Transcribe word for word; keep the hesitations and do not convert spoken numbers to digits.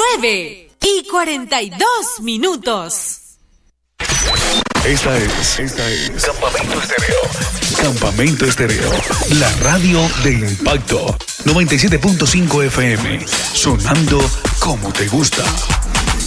nueve y cuarenta y dos minutos. Esta es, esta es Campamento Estéreo. Campamento Estéreo, la radio del impacto. noventa y siete punto cinco F M, sonando como te gusta.